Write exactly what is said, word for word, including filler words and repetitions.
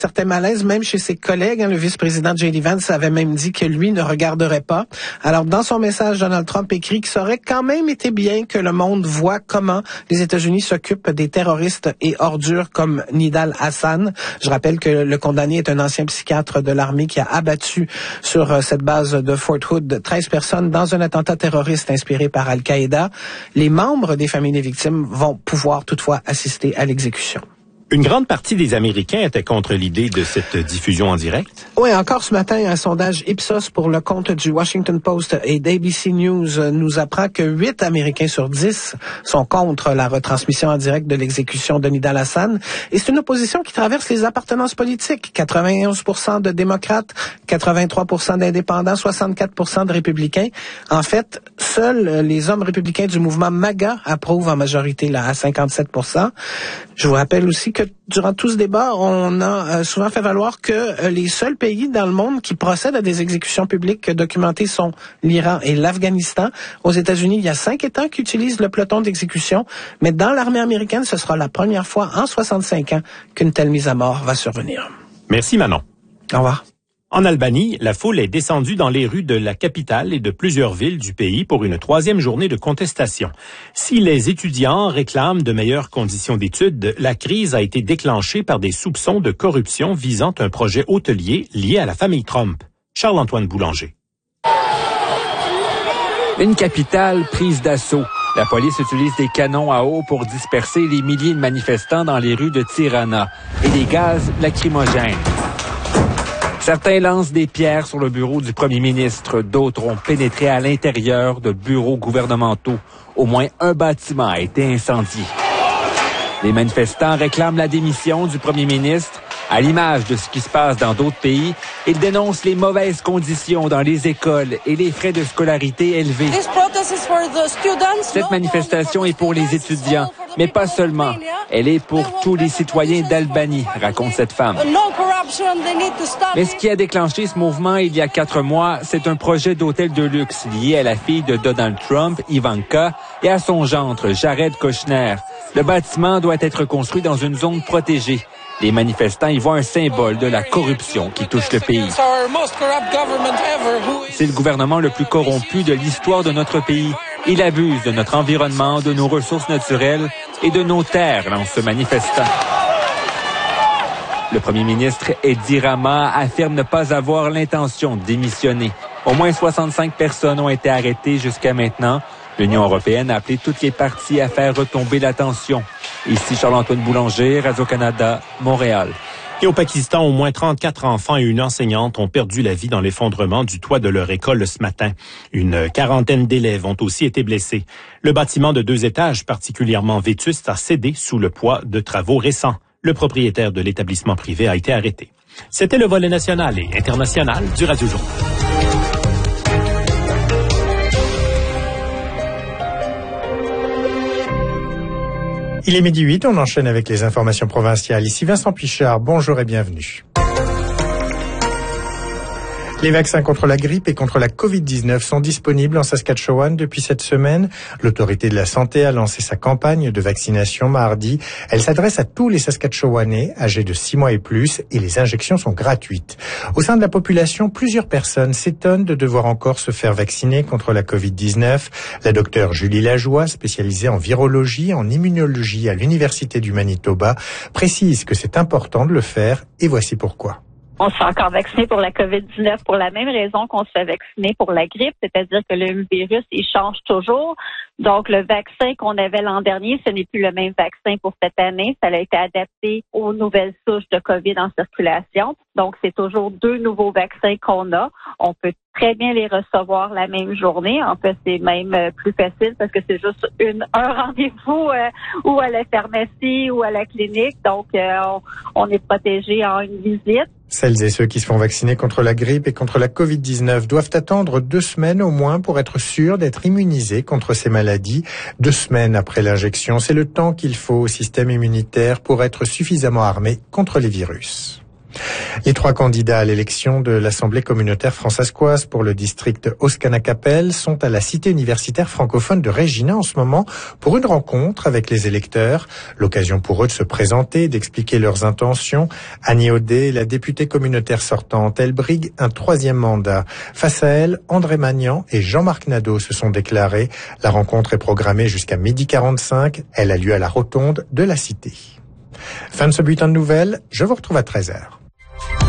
Certain malaise, même chez ses collègues. Hein, le vice-président J D Vance avait même dit que lui ne regarderait pas. Alors, dans son message, Donald Trump écrit qu'il aurait quand même été bien que le monde voit comment les États-Unis s'occupent des terroristes et ordures comme Nidal Hassan. Je rappelle que le condamné est un ancien psychiatre de l'armée qui a abattu sur cette base de Fort Hood treize personnes dans un attentat terroriste inspiré par Al-Qaïda. Les membres des familles des victimes vont pouvoir toutefois assister à l'exécution. Une grande partie des Américains étaient contre l'idée de cette diffusion en direct. Oui, encore ce matin, un sondage Ipsos pour le compte du Washington Post et d'A B C News nous apprend que huit Américains sur dix sont contre la retransmission en direct de l'exécution de Nidal Hassan. Et c'est une opposition qui traverse les appartenances politiques. quatre-vingt-onze pour cent de démocrates, quatre-vingt-trois pour cent d'indépendants, soixante-quatre pour cent de républicains. En fait, seuls les hommes républicains du mouvement MAGA approuvent en majorité là, à cinquante-sept pour cent. Je vous rappelle aussi que durant tout ce débat, on a euh, souvent fait valoir que euh, les seuls pays dans le monde qui procèdent à des exécutions publiques documentées sont l'Iran et l'Afghanistan. Aux États-Unis, il y a cinq États qui utilisent le peloton d'exécution, mais dans l'armée américaine, ce sera la première fois en soixante-cinq ans qu'une telle mise à mort va survenir. Merci Manon. Au revoir. En Albanie, la foule est descendue dans les rues de la capitale et de plusieurs villes du pays pour une troisième journée de contestation. Si les étudiants réclament de meilleures conditions d'études, la crise a été déclenchée par des soupçons de corruption visant un projet hôtelier lié à la famille Trump. Charles-Antoine Boulanger. Une capitale prise d'assaut. La police utilise des canons à eau pour disperser les milliers de manifestants dans les rues de Tirana et des gaz lacrymogènes. Certains lancent des pierres sur le bureau du premier ministre. D'autres ont pénétré à l'intérieur de bureaux gouvernementaux. Au moins un bâtiment a été incendié. Les manifestants réclament la démission du premier ministre. À l'image de ce qui se passe dans d'autres pays, ils dénoncent les mauvaises conditions dans les écoles et les frais de scolarité élevés. Cette manifestation est pour les étudiants, mais pas seulement. Elle est pour tous les citoyens d'Albanie, raconte cette femme. Mais ce qui a déclenché ce mouvement il y a quatre mois, c'est un projet d'hôtel de luxe lié à la fille de Donald Trump, Ivanka, et à son gendre, Jared Kushner. Le bâtiment doit être construit dans une zone protégée. Les manifestants y voient un symbole de la corruption qui touche le pays. C'est le gouvernement le plus corrompu de l'histoire de notre pays. Il abuse de notre environnement, de nos ressources naturelles et de nos terres, lance ce manifestant. Le premier ministre Edi Rama affirme ne pas avoir l'intention de démissionner. Au moins soixante-cinq personnes ont été arrêtées jusqu'à maintenant. L'Union européenne a appelé toutes les parties à faire retomber la tension. Ici Charles-Antoine Boulanger, Radio-Canada, Montréal. Et au Pakistan, au moins trente-quatre enfants et une enseignante ont perdu la vie dans l'effondrement du toit de leur école ce matin. Une quarantaine d'élèves ont aussi été blessés. Le bâtiment de deux étages, particulièrement vétuste, a cédé sous le poids de travaux récents. Le propriétaire de l'établissement privé a été arrêté. C'était le volet national et international du Radio Journal. Il est midi huit, on enchaîne avec les informations provinciales. Ici Vincent Pichard, bonjour et bienvenue. Les vaccins contre la grippe et contre la covid dix-neuf sont disponibles en Saskatchewan depuis cette semaine. L'autorité de la santé a lancé sa campagne de vaccination mardi. Elle s'adresse à tous les Saskatchewanais âgés de six mois et plus et les injections sont gratuites. Au sein de la population, plusieurs personnes s'étonnent de devoir encore se faire vacciner contre la covid dix-neuf. La docteure Julie Lajoie, spécialisée en virologie, en immunologie à l'Université du Manitoba, précise que c'est important de le faire et voici pourquoi. On se fait encore vacciner pour la covid dix-neuf pour la même raison qu'on se fait vacciner pour la grippe, c'est-à-dire que le virus, il change toujours. Donc, le vaccin qu'on avait l'an dernier, ce n'est plus le même vaccin pour cette année. Ça a été adapté aux nouvelles souches de COVID en circulation. Donc, c'est toujours deux nouveaux vaccins qu'on a. On peut très bien les recevoir la même journée. En fait, c'est même plus facile parce que c'est juste une, un rendez-vous euh, ou à la pharmacie ou à la clinique. Donc, euh, on, on est protégé en une visite. Celles et ceux qui se font vacciner contre la grippe et contre la covid dix-neuf doivent attendre deux semaines au moins pour être sûrs d'être immunisés contre ces maladies. Deux semaines après l'injection, c'est le temps qu'il faut au système immunitaire pour être suffisamment armé contre les virus. Les trois candidats à l'élection de l'Assemblée communautaire françaiscoise pour le district Oscana-Capelle sont à la cité universitaire francophone de Regina en ce moment pour une rencontre avec les électeurs. L'occasion pour eux de se présenter, d'expliquer leurs intentions. Annie Audet, la députée communautaire sortante, elle brigue un troisième mandat. Face à elle, André Magnan et Jean-Marc Nadeau se sont déclarés. La rencontre est programmée jusqu'à midi quarante-cinq. Elle a lieu à la rotonde de la cité. Fin de ce bulletin de nouvelles. Je vous retrouve à treize heures.